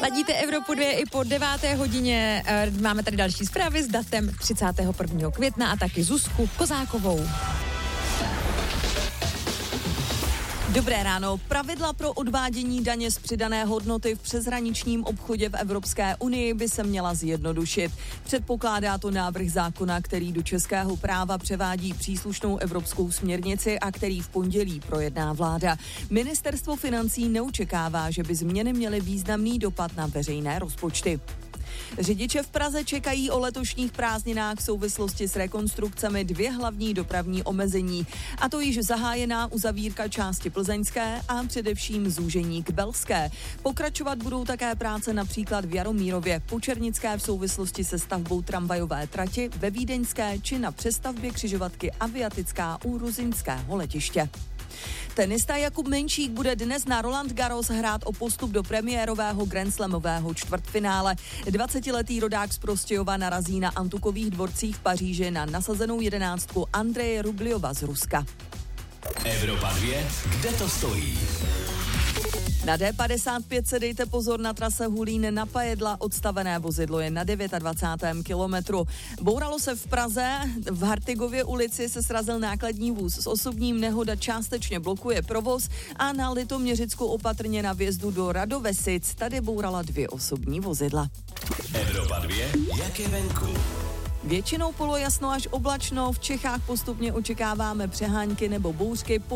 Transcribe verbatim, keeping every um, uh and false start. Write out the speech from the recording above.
Ladíte Evropu dvě i po deváté hodině. Máme tady další zprávy s datem třicátého prvního května a taky Zuzku Kozákovou. Dobré ráno. Pravidla pro odvádění daně z přidané hodnoty v přeshraničním obchodě v Evropské unii by se měla zjednodušit. Předpokládá to návrh zákona, který do českého práva převádí příslušnou evropskou směrnici a který v pondělí projedná vláda. Ministerstvo financí neočekává, že by změny měly významný dopad na veřejné rozpočty. Řidiče v Praze čekají o letošních prázdninách v souvislosti s rekonstrukcemi dvě hlavní dopravní omezení. A to již zahájená uzavírka části plzeňské a především zúžení k Belské. Pokračovat budou také práce například v Jaromírově, Počernické v souvislosti se stavbou tramvajové trati, ve Vídeňské či na přestavbě křižovatky Aviatická u ruzyňského letiště. Tenista Jakub Menšík bude dnes na Roland Garros hrát o postup do premiérového grandslamového čtvrtfinále. dvacetiletý rodák z Prostějova narazí na Antukových dvorcích v Paříži na nasazenou jedenáctku Andreje Rubliova z Ruska. Evropa dvě, kde to stojí? Na D padesát pět se dejte pozor, na trase Hulín na Pajedla, odstavené vozidlo je na dvacátém devátém kilometru. Bouralo se v Praze, v Hartigově ulici se srazil nákladní vůz s osobním, nehoda částečně blokuje provoz a na Litoměřicku opatrně na vjezdu do Radovesic, tady bourala dvě osobní vozidla. Evropa dvě, jak je venku? Většinou polojasno až oblačno, v Čechách postupně očekáváme přehánky nebo bouřky.